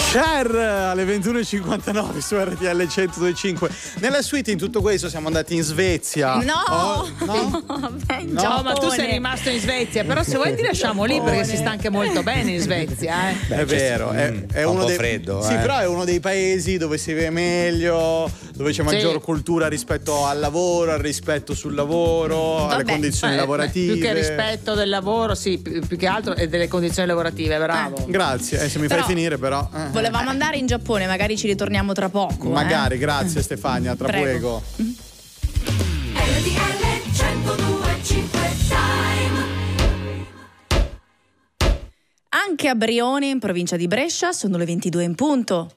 Cher alle 21.59 su RTL 102.5. Nella suite in tutto questo siamo andati in Svezia. No, No, ma tu sei rimasto in Svezia, però se vuoi ti lasciamo lì perché si sta anche molto bene in Svezia. È vero, è uno dei freddo. Sì, però è uno dei paesi dove si vive meglio, dove c'è maggior cultura rispetto al lavoro, al rispetto sul lavoro, alle condizioni lavorative. Più che rispetto del lavoro, sì, più che altro e delle condizioni lavorative, bravo. Grazie, se mi fai finire però. Volevamo andare in Giappone, magari ci ritorniamo tra poco. Magari, grazie Stefania, tra Prego. Anche a Brione, in provincia di Brescia, sono le 22 in punto.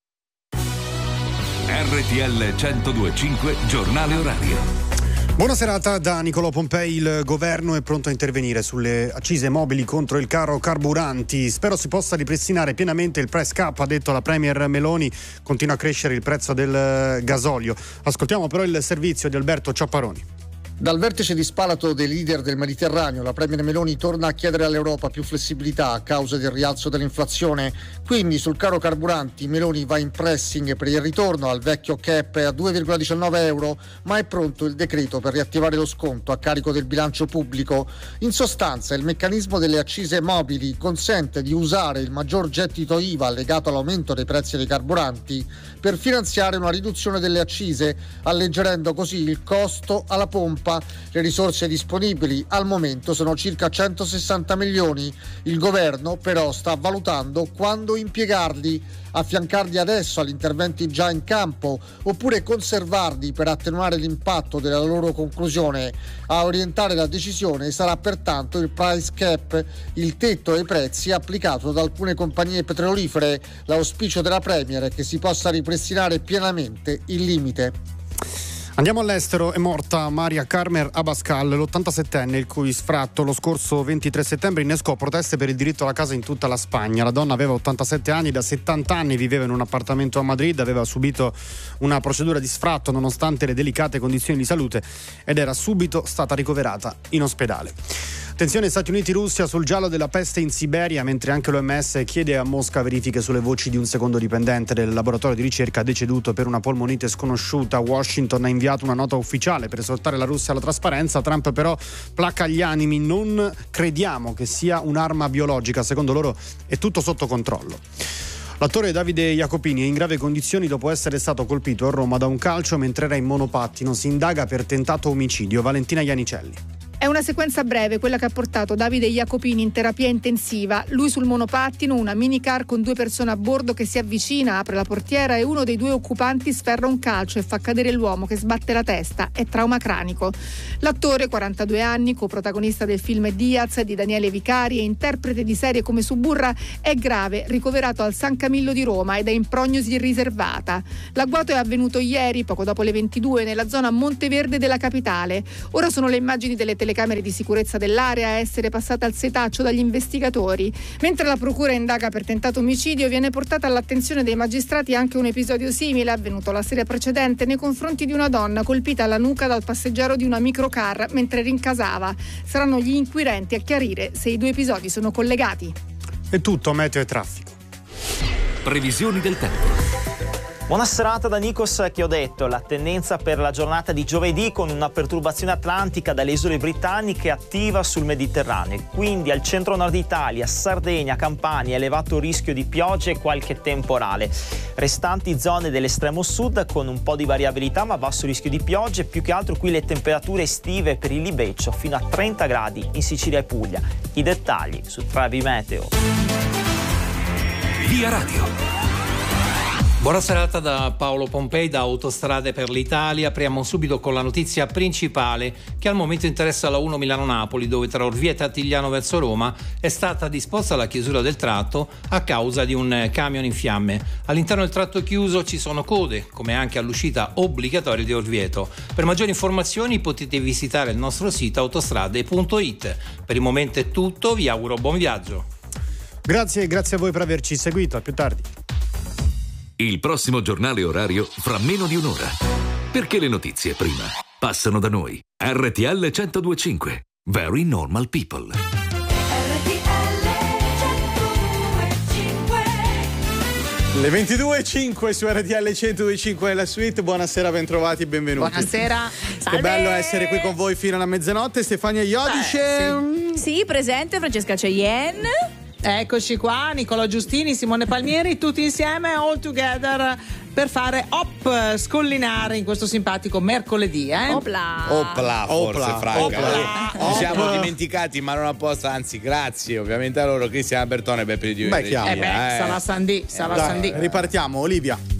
RTL 102.5, giornale orario. Buona serata da Nicolò Pompei. Il governo è pronto a intervenire sulle accise mobili contro il caro carburanti. Spero si possa ripristinare pienamente il price cap, ha detto la premier Meloni. Continua a crescere il prezzo del gasolio. Ascoltiamo però il servizio di Alberto Ciapparoni. Dal vertice di Spalato dei leader del Mediterraneo, la premier Meloni torna a chiedere all'Europa più flessibilità a causa del rialzo dell'inflazione. Quindi sul caro carburanti Meloni va in pressing per il ritorno al vecchio cap a 2,19 euro, ma è pronto il decreto per riattivare lo sconto a carico del bilancio pubblico. In sostanza, il meccanismo delle accise mobili consente di usare il maggior gettito IVA legato all'aumento dei prezzi dei carburanti per finanziare una riduzione delle accise, alleggerendo così il costo alla pompa. Le risorse disponibili al momento sono circa 160 milioni. Il governo però sta valutando quando impiegarli, affiancarli adesso agli interventi già in campo oppure conservarli per attenuare l'impatto della loro conclusione. A orientare la decisione sarà pertanto il price cap, il tetto ai prezzi applicato da alcune compagnie petrolifere. L'auspicio della premier è che si possa ripristinare pienamente il limite. Andiamo all'estero, è morta Maria Carmen Abascal, l'87enne, il cui sfratto lo scorso 23 settembre innescò proteste per il diritto alla casa in tutta la Spagna. La donna aveva 87 anni, da 70 anni viveva in un appartamento a Madrid, aveva subito una procedura di sfratto nonostante le delicate condizioni di salute ed era subito stata ricoverata in ospedale. Attenzione Stati Uniti-Russia sul giallo della peste in Siberia, mentre anche l'OMS chiede a Mosca verifiche sulle voci di un secondo dipendente del laboratorio di ricerca deceduto per una polmonite sconosciuta. Washington ha inviato una nota ufficiale per esortare la Russia alla trasparenza. Trump però placa gli animi: non crediamo che sia un'arma biologica, secondo loro è tutto sotto controllo. L'attore Davide Jacopini è in grave condizioni dopo essere stato colpito a Roma da un calcio mentre era in monopattino. Si indaga per tentato omicidio. Valentina Ianicelli. È una sequenza breve quella che ha portato Davide Jacopini in terapia intensiva. Lui sul monopattino, una minicar con 2 persone a bordo che si avvicina, apre la portiera e uno dei 2 occupanti sferra un calcio e fa cadere l'uomo che sbatte la testa. È trauma cranico. L'attore, 42 anni, coprotagonista del film Diaz di Daniele Vicari e interprete di serie come Suburra, è grave, ricoverato al San Camillo di Roma ed è in prognosi riservata. L'agguato è avvenuto ieri, poco dopo le 22, nella zona Monteverde della capitale. Ora sono le immagini delle telecamere di sicurezza dell'area a essere passata al setaccio dagli investigatori. Mentre la procura indaga per tentato omicidio, viene portata all'attenzione dei magistrati anche un episodio simile avvenuto la sera precedente nei confronti di una donna colpita alla nuca dal passeggero di una microcar mentre rincasava. Saranno gli inquirenti a chiarire se i 2 episodi sono collegati. È tutto, meteo e traffico. Previsioni del tempo. Buona serata da Nikos Chiodetto. La tendenza per la giornata di giovedì con una perturbazione atlantica dalle isole britanniche attiva sul Mediterraneo. Quindi al centro-nord Italia, Sardegna, Campania, elevato rischio di piogge e qualche temporale. Restanti zone dell'estremo sud con un po' di variabilità ma basso rischio di piogge. Più che altro qui le temperature estive per il Libeccio fino a 30 gradi in Sicilia e Puglia. I dettagli su Travi Meteo. Via Radio. Buona serata da Paolo Pompei da Autostrade per l'Italia. Apriamo subito con la notizia principale che al momento interessa la 1 Milano-Napoli, dove tra Orvieto e Attigliano verso Roma è stata disposta la chiusura del tratto a causa di un camion in fiamme. All'interno del tratto chiuso ci sono code, come anche all'uscita obbligatoria di Orvieto. Per maggiori informazioni potete visitare il nostro sito autostrade.it. Per il momento è tutto, vi auguro buon viaggio. Grazie a voi per averci seguito, a più tardi. Il prossimo giornale orario fra meno di un'ora. Perché le notizie prima passano da noi. RTL 102.5. Very Normal People. Le 22.05 su RTL 102.5 la suite. Buonasera, bentrovati e benvenuti. Buonasera. Che bello essere qui con voi fino alla mezzanotte. Stefania Iodice. Sì, presente. Francesca Cheyenne. Eccoci qua, Nicola Giustini, Simone Palmieri, tutti insieme, all together, per fare scollinare in questo simpatico mercoledì, Opla, forse Franca. Ci siamo dimenticati, ma non apposta, anzi grazie ovviamente a loro, Cristiana Bertone e Beppe Di Dio. sarà Sandì. Ripartiamo, Olivia.